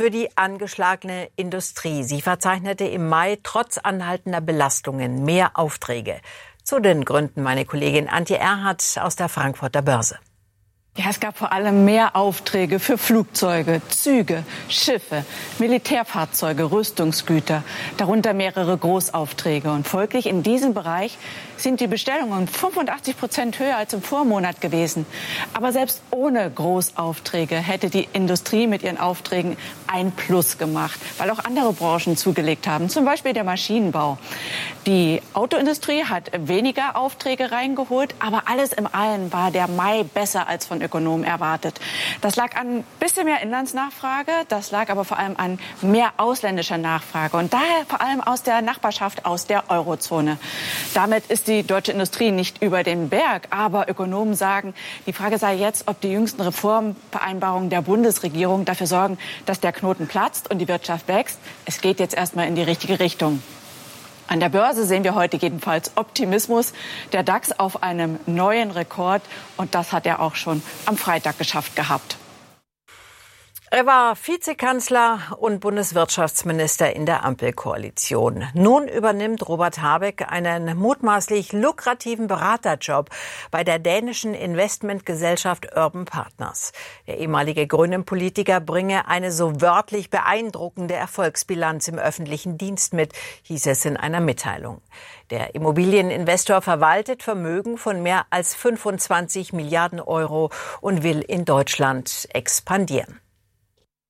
für die angeschlagene Industrie. Sie verzeichnete im Mai trotz anhaltender Belastungen mehr Aufträge. Zu den Gründen meine Kollegin Antje Erhardt aus der Frankfurter Börse. Ja, es gab vor allem mehr Aufträge für Flugzeuge, Züge, Schiffe, Militärfahrzeuge, Rüstungsgüter, darunter mehrere Großaufträge. Und folglich in diesem Bereich sind die Bestellungen 85% höher als im Vormonat gewesen. Aber selbst ohne Großaufträge hätte die Industrie mit ihren Aufträgen ein Plus gemacht, weil auch andere Branchen zugelegt haben, zum Beispiel der Maschinenbau. Die Autoindustrie hat weniger Aufträge reingeholt, aber alles im Allen war der Mai besser als von Ökonomen erwartet. Das lag an ein bisschen mehr Inlandsnachfrage, das lag aber vor allem an mehr ausländischer Nachfrage und daher vor allem aus der Nachbarschaft, aus der Eurozone. Damit ist die deutsche Industrie nicht über den Berg, aber Ökonomen sagen, die Frage sei jetzt, ob die jüngsten Reformvereinbarungen der Bundesregierung dafür sorgen, dass der Knoten platzt und die Wirtschaft wächst. Es geht jetzt erstmal in die richtige Richtung. An der Börse sehen wir heute jedenfalls Optimismus. Der DAX auf einem neuen Rekord. Und das hat er auch schon am Freitag geschafft gehabt. Er war Vizekanzler und Bundeswirtschaftsminister in der Ampelkoalition. Nun übernimmt Robert Habeck einen mutmaßlich lukrativen Beraterjob bei der dänischen Investmentgesellschaft Urban Partners. Der ehemalige Grünen-Politiker bringe eine so wörtlich beeindruckende Erfolgsbilanz im öffentlichen Dienst mit, hieß es in einer Mitteilung. Der Immobilieninvestor verwaltet Vermögen von mehr als 25 Milliarden Euro und will in Deutschland expandieren.